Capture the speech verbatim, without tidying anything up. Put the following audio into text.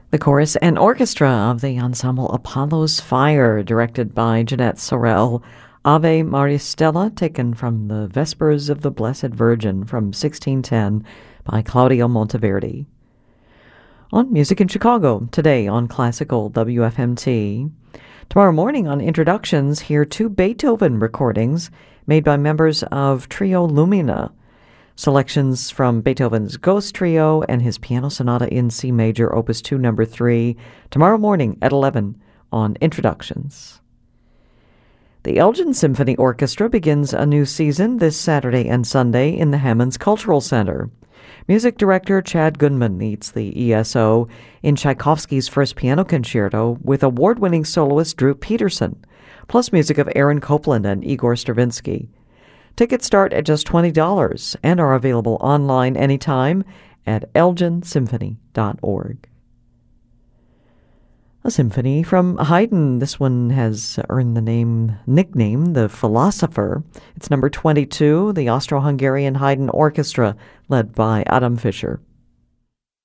The chorus and orchestra of the ensemble Apollo's Fire, directed by Jeanette Sorel. Ave Maria Stella, taken from the Vespers of the Blessed Virgin from sixteen ten by Claudio Monteverdi. On Music in Chicago, today on Classical W F M T. Tomorrow morning on Introductions, hear two Beethoven recordings made by members of Trio Lumina. Selections from Beethoven's Ghost Trio and his Piano Sonata in C Major, Opus two, Number three, tomorrow morning at eleven on Introductions. The Elgin Symphony Orchestra begins a new season this Saturday and Sunday in the Hammonds Cultural Center. Music director Chad Goodman leads the E S O in Tchaikovsky's First Piano Concerto with award-winning soloist Drew Peterson, plus music of Aaron Copland and Igor Stravinsky. Tickets start at just twenty dollars and are available online anytime at elgin symphony dot org. A symphony from Haydn. This one has earned the name nickname The Philosopher. It's number twenty-two, the Austro-Hungarian Haydn Orchestra, led by Adam Fischer.